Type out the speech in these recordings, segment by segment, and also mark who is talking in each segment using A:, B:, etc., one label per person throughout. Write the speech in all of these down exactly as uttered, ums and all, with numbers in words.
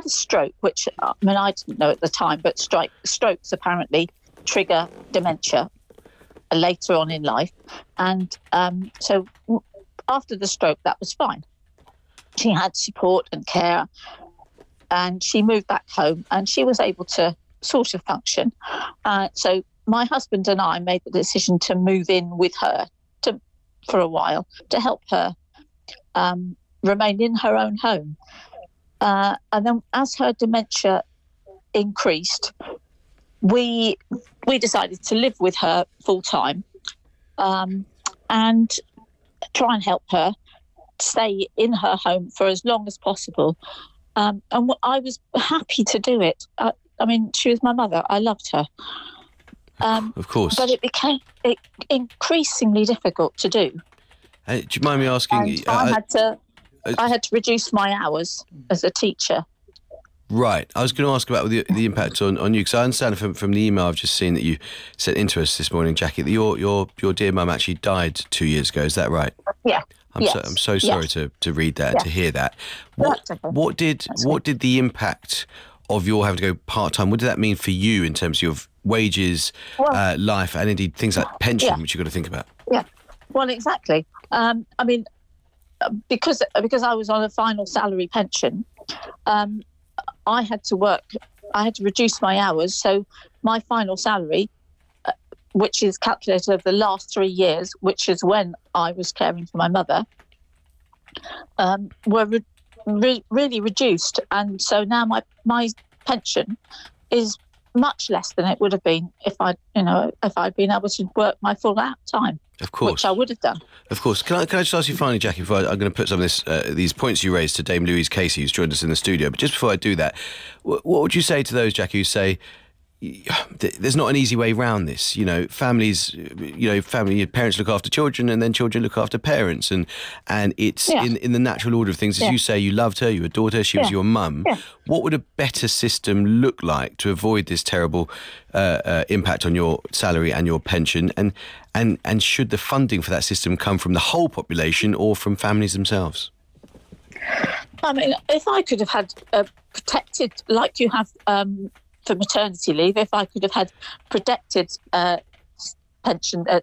A: a stroke, which, I mean, I didn't know at the time, but strike, strokes apparently trigger dementia later on in life. And um, so after the stroke, that was fine. She had support and care, and she moved back home, and she was able to sort of function. Uh, so my husband and I made the decision to move in with her to for a while to help her um, remain in her own home. Uh, and then as her dementia increased, we we decided to live with her full time um, and try and help her stay in her home for as long as possible. Um, and I was happy to do it. I, I mean, she was my mother. I loved her. Um,
B: of course.
A: But it became it, increasingly difficult to do.
B: Hey, do you mind me asking?
A: And I uh, had to uh, I had to reduce my hours as a teacher.
B: Right. I was going to ask about the, the impact on, on you, because I understand from, from the email I've just seen that you sent into us this morning, Jackie, that your your your dear mum actually died two years ago. Is that right?
A: Yeah.
B: I'm
A: yes.
B: so I'm so sorry
A: yes.
B: to, to read that,
A: yes.
B: to hear that. What
A: okay.
B: what did
A: That's
B: what
A: okay.
B: did the impact of your having to go part time? What did that mean for you in terms of your wages,
A: well,
B: uh, life, and indeed things like pension,
A: yeah.
B: which you've got to think about?
A: Yeah. Well, exactly. Um, I mean, because because I was on a final salary pension, um, I had to work. I had to reduce my hours. So my final salary, uh, which is calculated over the last three years, which is when I was caring for my mother, um, were re- re- really reduced. And so now my, my pension is much less than it would have been if I, you know, if I'd been able to work my full out time.
B: Of course.
A: Which I would have done.
B: Of course. Can I, can I just ask you finally, Jackie, before I, I'm going to put some of this, uh, these points you raised to Dame Louise Casey, who's joined us in the studio. But just before I do that, what, what would you say to those, Jackie, who say, there's not an easy way around this? You know, families, you know, family, parents look after children and then children look after parents. And and it's
A: yeah.
B: in, in the natural order of things. As
A: yeah.
B: you say, you loved her, you adored her, she
A: yeah.
B: was your mum.
A: Yeah.
B: What would a better system look like to avoid this terrible uh, uh, impact on your salary and your pension? And, and, and should the funding for that system come from the whole population or from families themselves?
A: I mean, if I could have had uh, protected, like you have um, for maternity leave, if I could have had protected uh, pension uh,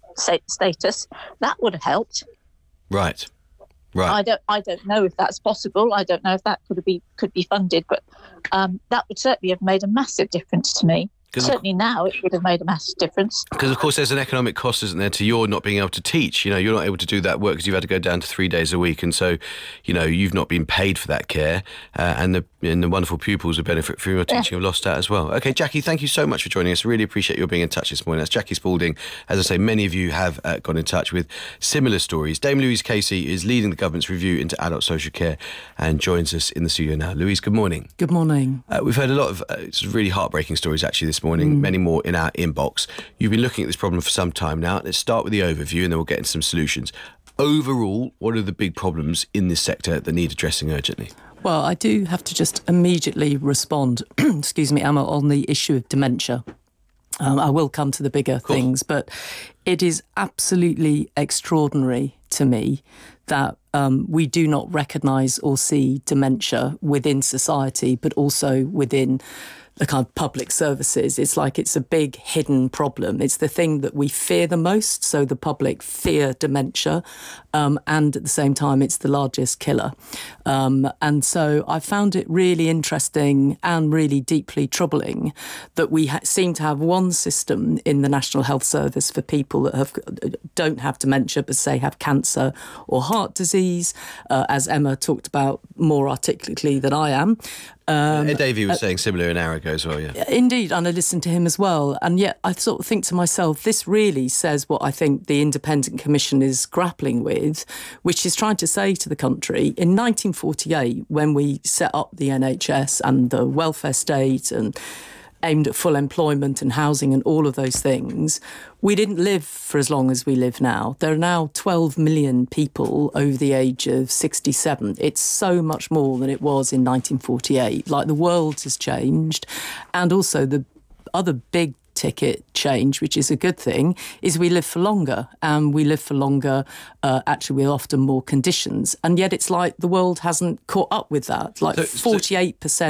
A: status, that would have helped.
B: Right, right.
A: I don't, I don't know if that's possible. I don't know if that could be could be funded, but um, that would certainly have made a massive difference to me. Certainly now it would have made a massive difference.
B: Because, of course, there's an economic cost, isn't there, to your not being able to teach. You know, you're not able to do that work because you've had to go down to three days a week. And so, you know, you've not been paid for that care. Uh, and, the, and the wonderful pupils who benefit from your teaching yeah. have lost out as well. OK, Jackie, thank you so much for joining us. Really appreciate your being in touch this morning. That's Jackie Spalding. As I say, many of you have uh, got in touch with similar stories. Dame Louise Casey is leading the government's review into adult social care and joins us in the studio now. Louise, good morning.
C: Good morning.
B: Uh, we've heard a lot of uh, really heartbreaking stories actually this morning, mm. many more in our inbox. You've been looking at this problem for some time now. Let's start with the overview and then we'll get into some solutions. Overall, what are the big problems in this sector that need addressing urgently?
C: Well, I do have to just immediately respond, excuse me, Emma, on the issue of dementia. Um, I will come to the bigger things, but it is absolutely extraordinary to me that um, we do not recognise or see dementia within society, but also within the kind of public services. It's like it's a big hidden problem. It's the thing that we fear the most. So the public fear dementia, um, and at the same time, it's the largest killer. Um, and so I found it really interesting and really deeply troubling that we ha- seem to have one system in the National Health Service for people that have don't have dementia, but say have cancer or heart disease, uh, as Emma talked about more articulately than I am.
B: Um, Ed Davey was uh, saying similar an hour ago as well, yeah.
C: Indeed, and I listened to him as well. And yet I sort of think to myself, this really says what I think the Independent Commission is grappling with, which is trying to say to the country, in nineteen forty-eight, when we set up the N H S and the welfare state and aimed at full employment and housing and all of those things, we didn't live for as long as we live now. There are now twelve million people over the age of sixty-seven. It's so much more than it was in nineteen forty-eight. Like, the world has changed. And also the other big ticket change, which is a good thing, is we live for longer. And we live for longer, uh, actually, with often more conditions. And yet it's like the world hasn't caught up with that. Like so, forty-eight percent